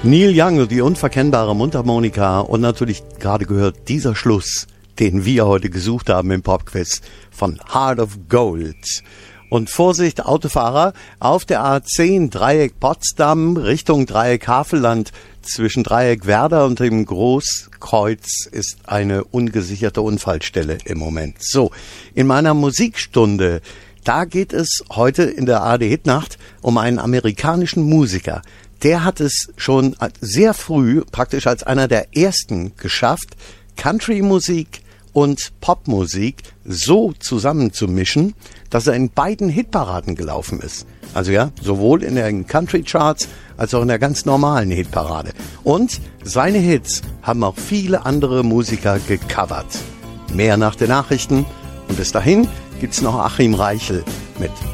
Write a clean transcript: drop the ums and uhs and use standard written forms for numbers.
Neil Young, die unverkennbare Mundharmonika und natürlich gerade gehört dieser Schluss, den wir heute gesucht haben im Popquiz von Heart of Gold. Und Vorsicht, Autofahrer, auf der A10 Dreieck Potsdam Richtung Dreieck Havelland zwischen Dreieck Werder und dem Großkreuz ist eine ungesicherte Unfallstelle im Moment. So, in meiner Musikstunde, da geht es heute in der ARD-Hitnacht um einen amerikanischen Musiker. Der hat es schon sehr früh, praktisch als einer der ersten, geschafft, Country-Musik und Popmusik so zusammenzumischen, dass er in beiden Hitparaden gelaufen ist. Also ja, sowohl in den Country-Charts als auch in der ganz normalen Hitparade. Und seine Hits haben auch viele andere Musiker gecovert. Mehr nach den Nachrichten. Und bis dahin gibt's noch Achim Reichel mit